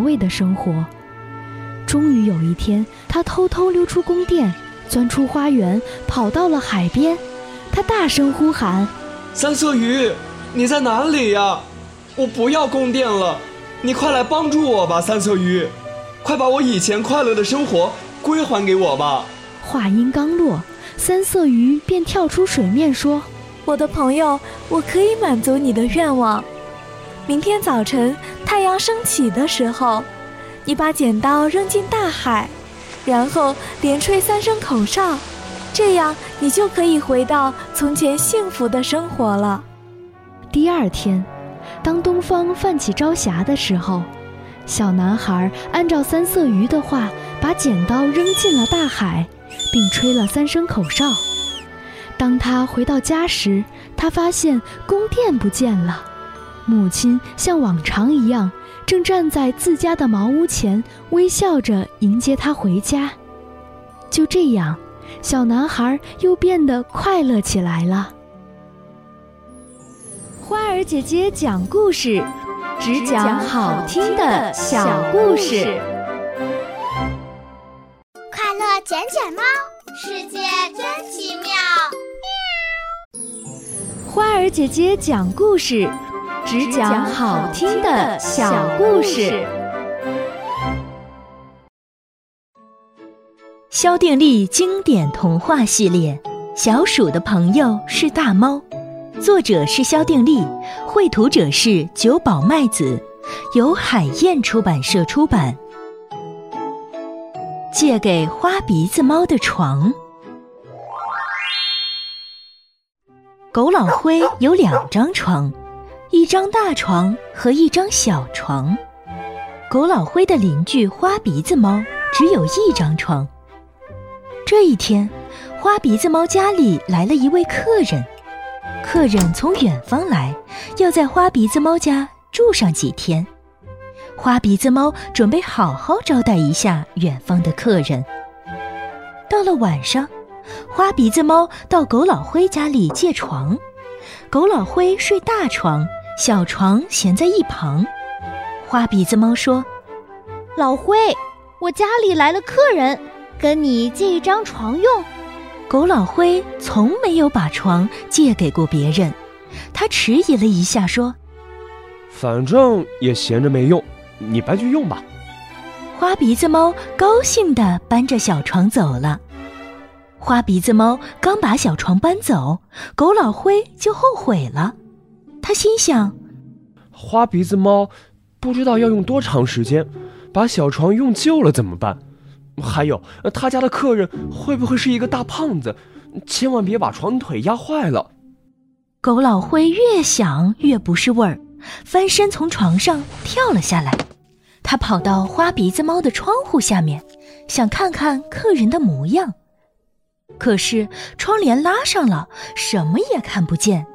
味的生活。终于有一天，他偷偷溜出宫殿，钻出花园，跑到了海边。他大声呼喊： 三色鱼，你在哪里呀？我不要宫殿了，你快来帮助我吧，三色鱼，快把我以前快乐的生活归还给我吧。 话音刚落，三色鱼便跳出水面说： 我的朋友，我可以满足你的愿望。明天早晨太阳升起的时候，你把剪刀扔进大海，然后连吹3声口哨，这样你就可以回到从前幸福的生活了。 第二天，当东方泛起朝霞的时候，小男孩按照三色鱼的话，把剪刀扔进了大海，并吹了3声口哨。当他回到家时，他发现宫殿不见了，母亲像往常一样正站在自家的茅屋前，微笑着迎接他回家。就这样，小男孩又变得快乐起来了。花儿姐姐讲故事，只讲好听的小故事。 快乐捡捡猫，世界真奇妙。 花儿姐姐讲故事，只讲好听的小故事。 萧定力经典童话系列《小鼠的朋友是大猫》，作者是萧定力，绘图者是久保麦子，由海燕出版社出版。借给花鼻子猫的床。狗老灰有2张床，一张大床和一张小床。狗老灰的邻居花鼻子猫只有1张床。这一天，花鼻子猫家里来了一位客人，客人从远方来，要在花鼻子猫家住上几天。花鼻子猫准备好好招待一下远方的客人。到了晚上，花鼻子猫到狗老灰家里借床，狗老灰睡大床，小床闲在一旁。花鼻子猫说： 老灰，我家里来了客人，跟你借一张床用。 狗老灰从没有把床借给过别人，他迟疑了一下说： 反正也闲着没用，你搬去用吧。 花鼻子猫高兴地搬着小床走了。花鼻子猫刚把小床搬走，狗老灰就后悔了。他心想， 花鼻子猫不知道要用多长时间，把小床用旧了怎么办？还有他家的客人会不会是一个大胖子？千万别把床腿压坏了。 狗老灰越想越不是味儿，翻身从床上跳了下来。他跑到花鼻子猫的窗户下面，想看看客人的模样。可是窗帘拉上了，什么也看不见。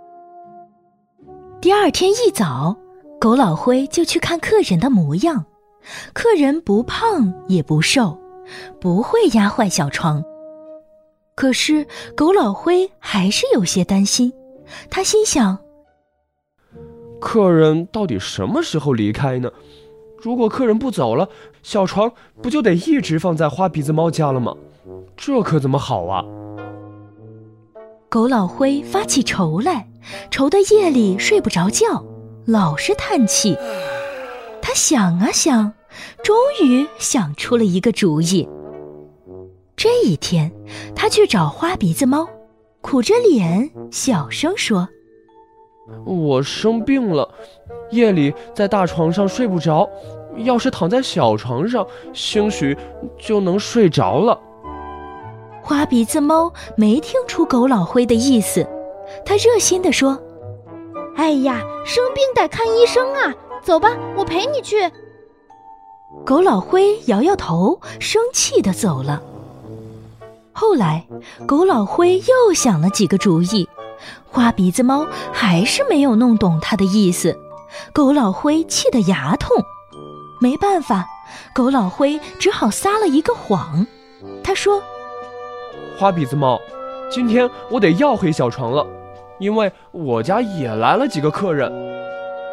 第二天一早，狗老灰就去看客人的模样。客人不胖也不瘦，不会压坏小床。可是狗老灰还是有些担心，他心想， 客人到底什么时候离开呢？如果客人不走了，小床不就得一直放在花鼻子猫家了吗？这可怎么好啊？ 狗老灰发起愁来，愁得夜里睡不着觉，老是叹气。他想啊想，终于想出了一个主意。这一天，他去找花鼻子猫，苦着脸小声说： 我生病了，夜里在大床上睡不着，要是躺在小床上，兴许就能睡着了。 花鼻子猫没听出狗老灰的意思，他热心地说： 哎呀，生病得看医生啊，走吧，我陪你去。 狗老灰摇摇头，生气地走了。后来狗老灰又想了几个主意，花鼻子猫还是没有弄懂他的意思，狗老灰气得牙痛。没办法，狗老灰只好撒了一个谎。他说： 花鼻子猫，今天我得要回小床了，因为我家也来了几个客人。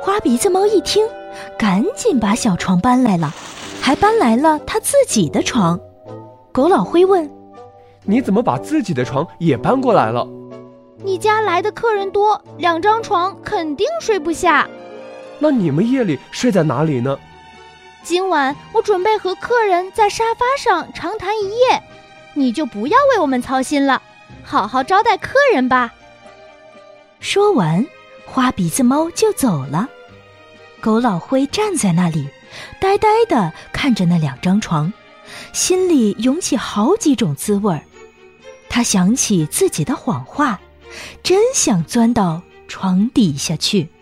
花鼻子猫一听，赶紧把小床搬来了，还搬来了他自己的床。狗老灰问： 你怎么把自己的床也搬过来了？ 你家来的客人多，2张床肯定睡不下。 那你们夜里睡在哪里呢？ 今晚我准备和客人在沙发上长谈一夜，你就不要为我们操心了，好好招待客人吧。 说完，花鼻子猫就走了。狗老灰站在那里，呆呆地看着那2张床，心里涌起好几种滋味儿。他想起自己的谎话，真想钻到床底下去。